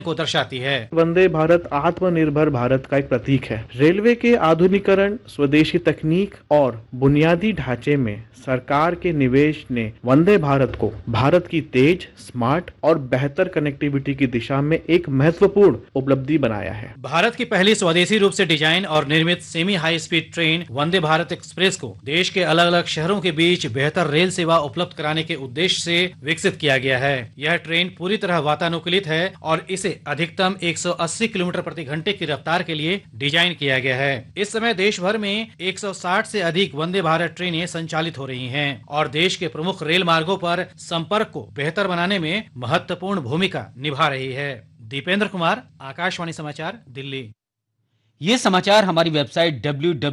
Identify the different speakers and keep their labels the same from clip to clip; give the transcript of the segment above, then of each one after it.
Speaker 1: को दर्शाती है।
Speaker 2: वंदे भारत आत्मनिर्भर भारत का एक प्रतीक है। रेलवे के आधुनिकीकरण, स्वदेशी तकनीक और बुनियादी ढांचे में सरकार के निवेश ने वंदे भारत को भारत की तेज, स्मार्ट और बेहतर कनेक्टिविटी की दिशा में एक महत्वपूर्ण उपलब्धि बनाया है।
Speaker 1: भारत की पहली स्वदेशी रूप से डिजाइन और निर्मित semi high speed train Vande Bharat express को देश के अलग अलग शहरों के बीच बेहतर रेल सेवा उपलब्ध कराने के उद्देश्य से विकसित किया गया है। यह ट्रेन पूरी तरह वातानुकूलित है और इसे अधिकतम 180 किलोमीटर प्रति घंटे की रफ्तार के लिए डिजाइन किया गया है। इस समय देश भर में 160 से अधिक वंदे भारत ट्रेनें संचालित हो रही हैं और देश के प्रमुख रेल मार्गों पर संपर्क को बेहतर बनाने में महत्वपूर्ण भूमिका निभा रही है। दीपेंद्र कुमार, आकाशवाणी समाचार, दिल्ली।
Speaker 3: ये समाचार हमारी वेबसाइट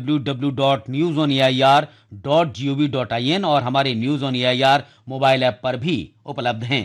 Speaker 3: www.newsonair.gov.in और हमारे news on AIR mobile app पर भी उपलब्ध हैं।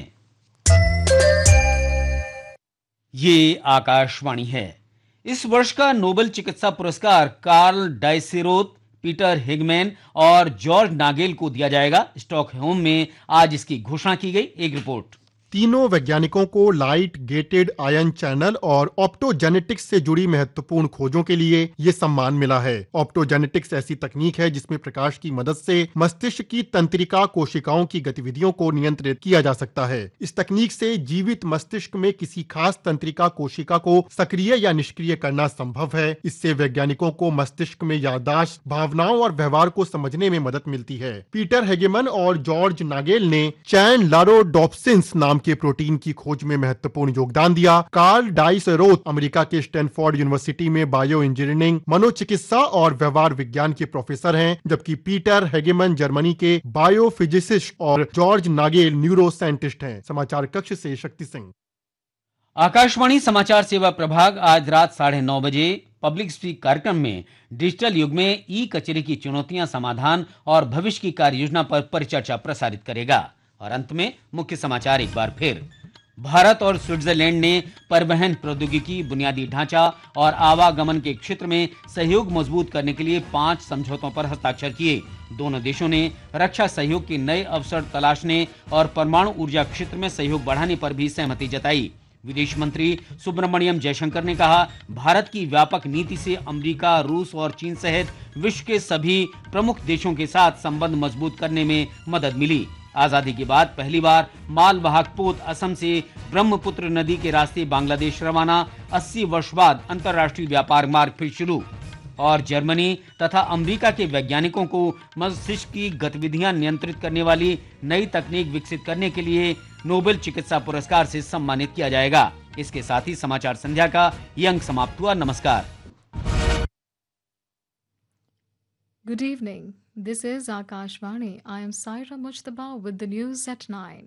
Speaker 3: ये आकाशवाणी है। इस वर्ष का नोबेल चिकित्सा पुरस्कार कार्ल डाइसेरोत, पीटर हिगमैन और जॉर्ज नागेल को दिया जाएगा। स्टॉकहोम में आज इसकी घोषणा की गई। एक रिपोर्ट।
Speaker 4: तीनों वैज्ञानिकों को लाइट गेटेड आयन चैनल और ऑप्टोजेनेटिक्स से जुड़ी महत्वपूर्ण खोजों के लिए ये सम्मान मिला है। ऑप्टोजेनेटिक्स ऐसी तकनीक है जिसमें प्रकाश की मदद से मस्तिष्क की तंत्रिका कोशिकाओं की गतिविधियों को नियंत्रित किया जा सकता है। इस तकनीक से जीवित मस्तिष्क में किसी खास तंत्रिका कोशिका को सक्रिय या निष्क्रिय करना संभव है। इससे वैज्ञानिकों को मस्तिष्क में याददाश्त, भावनाओं और व्यवहार को समझने में मदद मिलती है। पीटर हेगेमन और जॉर्ज नागेल ने चैन लारोडोप्सिंस नाम के प्रोटीन की खोज में महत्वपूर्ण योगदान दिया। कार्ल डाइसेरोत अमेरिका के स्टैनफोर्ड यूनिवर्सिटी में बायो इंजीनियरिंग, मनोचिकित्सा और व्यवहार विज्ञान के प्रोफेसर हैं, जबकि पीटर हेगेमन जर्मनी के बायोफिजिसिस्ट और जॉर्ज नागेल न्यूरो साइंटिस्ट हैं। समाचार कक्ष से शक्ति सिंह।
Speaker 3: आकाशवाणी समाचार सेवा प्रभाग आज रात 9:30 बजे पब्लिक स्पीक कार्यक्रम में डिजिटल युग में ई कचरे की चुनौतियां, समाधान और भविष्य की कार्य योजना पर परिचर्चा प्रसारित करेगा। और अंत में मुख्य समाचार एक बार फिर। भारत और स्विट्जरलैंड ने परिवहन प्रौद्योगिकी, बुनियादी ढांचा और आवागमन के क्षेत्र में सहयोग मजबूत करने के लिए 5 समझौतों पर हस्ताक्षर किए। दोनों देशों ने रक्षा सहयोग के नए अवसर तलाशने और परमाणु ऊर्जा क्षेत्र में सहयोग बढ़ाने पर भी सहमति जताई। विदेश मंत्री सुब्रमण्यम जयशंकर ने कहा, भारत की व्यापक नीति से अमेरिका, रूस और चीन सहित विश्व के सभी प्रमुख देशों के साथ संबंध मजबूत करने में मदद मिली। आजादी के बाद पहली बार मालवाहक पोत असम से ब्रह्मपुत्र नदी के रास्ते बांग्लादेश रवाना। 80 वर्ष बाद अंतर्राष्ट्रीय व्यापार मार्ग फिर शुरू। और जर्मनी तथा अमेरिका के वैज्ञानिकों को मस्तिष्क की गतिविधियां नियंत्रित करने वाली नई तकनीक विकसित करने के लिए नोबेल चिकित्सा पुरस्कार से सम्मानित किया जाएगा। इसके साथ ही समाचार संध्या का ये अंक समाप्त हुआ। नमस्कार।
Speaker 5: Good evening. This is Akashvani. I am Saira Mujtaba with the news at 9.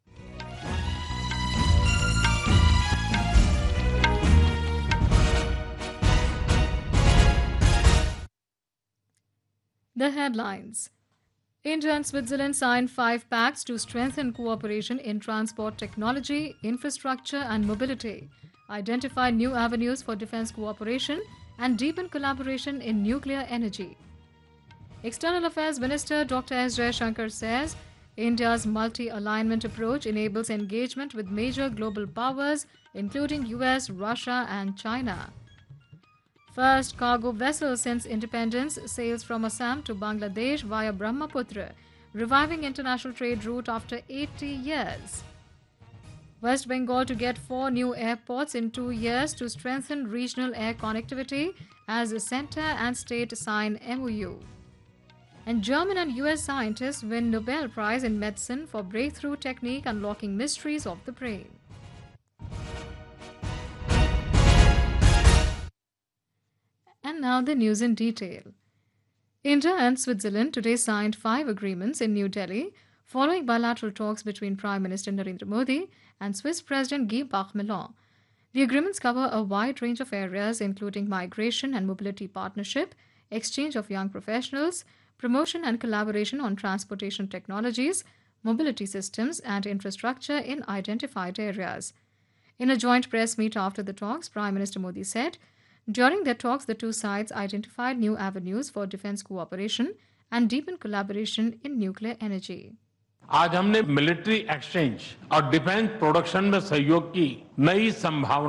Speaker 5: The headlines. India and Switzerland signed 5 pacts to strengthen cooperation in transport technology, infrastructure and mobility, identify new avenues for defense cooperation and deepen collaboration in nuclear energy. External Affairs Minister Dr. S. Jaishankar says India's multi-alignment approach enables engagement with major global powers, including US, Russia, and China. First cargo vessel since independence sails from Assam to Bangladesh via Brahmaputra, reviving international trade route after 80 years. West Bengal to get 4 new airports in 2 years to strengthen regional air connectivity as the center and state sign MOU. And German and US scientists win Nobel Prize in Medicine for breakthrough technique unlocking mysteries of the brain. And now the news in detail. India and Switzerland today signed 5 agreements in New Delhi following bilateral talks between Prime Minister Narendra Modi and Swiss President Guy Parmelin. The agreements cover a wide range of areas including migration and mobility partnership, exchange of young professionals, promotion and collaboration on transportation technologies, mobility systems, and infrastructure in identified areas. In a joint press meet after the talks, Prime Minister Modi said, during their talks, the two sides identified new avenues for defense cooperation and deepened collaboration in nuclear energy.
Speaker 6: आज हमने military exchange और defence production में सहयोग की नई संभावना